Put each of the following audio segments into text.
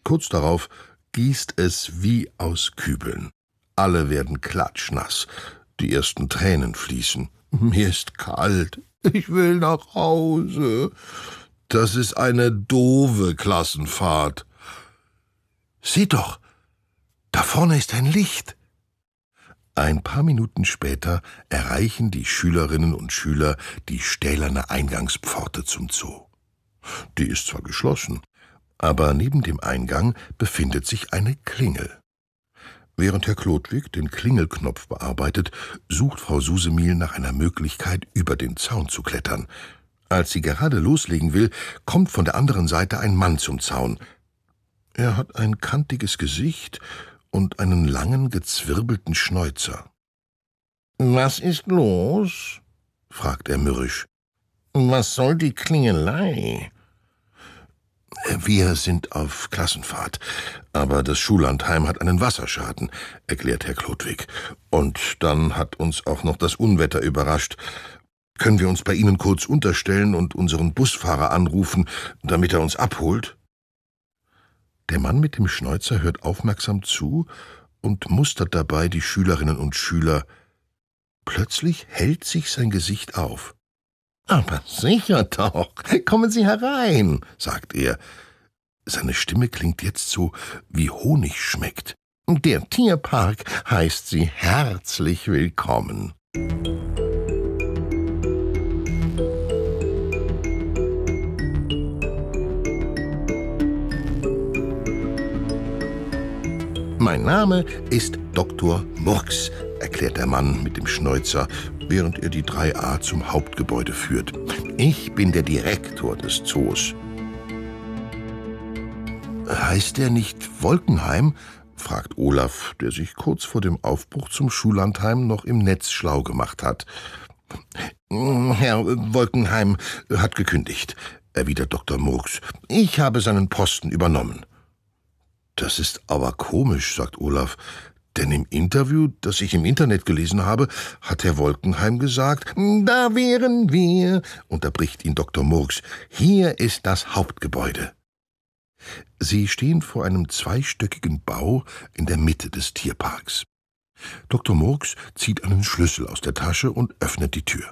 kurz darauf gießt es wie aus Kübeln. Alle werden klatschnass. Die ersten Tränen fließen. »Mir ist kalt. Ich will nach Hause. Das ist eine doofe Klassenfahrt.« »Seht doch, da vorne ist ein Licht.« Ein paar Minuten später erreichen die Schülerinnen und Schüler die stählerne Eingangspforte zum Zoo. Die ist zwar geschlossen, aber neben dem Eingang befindet sich eine Klingel. Während Herr Chlodwig den Klingelknopf bearbeitet, sucht Frau Susemihl nach einer Möglichkeit, über den Zaun zu klettern. Als sie gerade loslegen will, kommt von der anderen Seite ein Mann zum Zaun. Er hat ein kantiges Gesicht und einen langen, gezwirbelten Schnäuzer. »Was ist los?« fragt er mürrisch. »Was soll die Klingelei?« »Wir sind auf Klassenfahrt, aber das Schullandheim hat einen Wasserschaden«, erklärt Herr Chlodwig. »Und dann hat uns auch noch das Unwetter überrascht. Können wir uns bei Ihnen kurz unterstellen und unseren Busfahrer anrufen, damit er uns abholt?« Der Mann mit dem Schnäuzer hört aufmerksam zu und mustert dabei die Schülerinnen und Schüler. Plötzlich hellt sich sein Gesicht auf. »Aber sicher doch, kommen Sie herein«, sagt er. Seine Stimme klingt jetzt so, wie Honig schmeckt. »Der Tierpark heißt Sie herzlich willkommen.« »Mein Name ist Dr. Murks«, erklärt der Mann mit dem Schnäuzer, während er die 3a zum Hauptgebäude führt. »Ich bin der Direktor des Zoos.« »Heißt er nicht Wolkenheim?« fragt Olaf, der sich kurz vor dem Aufbruch zum Schullandheim noch im Netz schlau gemacht hat. »Herr Wolkenheim hat gekündigt«, erwidert Dr. Murks. »Ich habe seinen Posten übernommen.« »Das ist aber komisch«, sagt Olaf, »denn im Interview, das ich im Internet gelesen habe, hat Herr Wolkenheim gesagt, »Da wären wir«, unterbricht ihn Dr. Murks, »hier ist das Hauptgebäude.« Sie stehen vor einem zweistöckigen Bau in der Mitte des Tierparks. Dr. Murks zieht einen Schlüssel aus der Tasche und öffnet die Tür.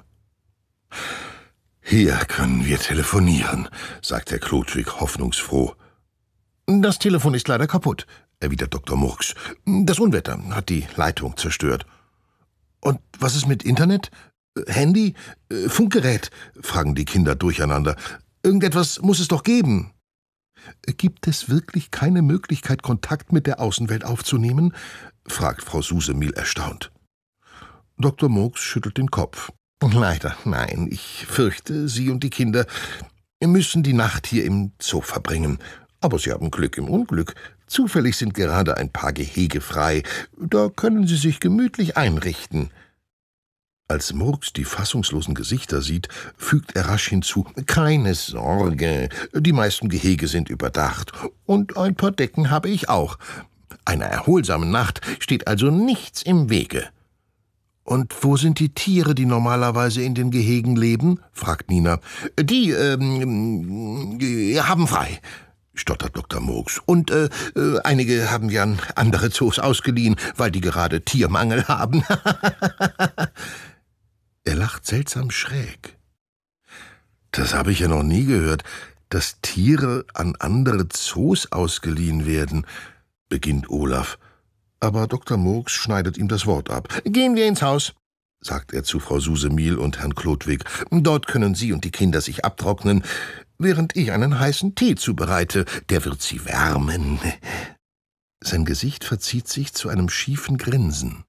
»Hier können wir telefonieren«, sagt Herr Chlodwig hoffnungsfroh. »Das Telefon ist leider kaputt«, erwidert Dr. Murks. »Das Unwetter hat die Leitung zerstört.« »Und was ist mit Internet? Handy? Funkgerät?« fragen die Kinder durcheinander. »Irgendetwas muss es doch geben.« »Gibt es wirklich keine Möglichkeit, Kontakt mit der Außenwelt aufzunehmen?« fragt Frau Susemihl erstaunt. Dr. Murks schüttelt den Kopf. »Leider nein. Ich fürchte, Sie und die Kinder müssen die Nacht hier im Zoo verbringen. Aber Sie haben Glück im Unglück. Zufällig sind gerade ein paar Gehege frei. Da können Sie sich gemütlich einrichten.« Als Murks die fassungslosen Gesichter sieht, fügt er rasch hinzu, »Keine Sorge, die meisten Gehege sind überdacht. Und ein paar Decken habe ich auch. Einer erholsamen Nacht steht also nichts im Wege.« »Und wo sind die Tiere, die normalerweise in den Gehegen leben?« fragt Nina. »Die haben frei«, stottert Dr. Murks. »Und einige haben wir an andere Zoos ausgeliehen, weil die gerade Tiermangel haben.« Er lacht seltsam schräg. »Das habe ich ja noch nie gehört, dass Tiere an andere Zoos ausgeliehen werden«, beginnt Olaf. Aber Dr. Murks schneidet ihm das Wort ab. »Gehen wir ins Haus«, sagt er zu Frau Susemihl und Herrn Chlodwig. »Dort können Sie und die Kinder sich abtrocknen, während ich einen heißen Tee zubereite. Der wird Sie wärmen.« Sein Gesicht verzieht sich zu einem schiefen Grinsen.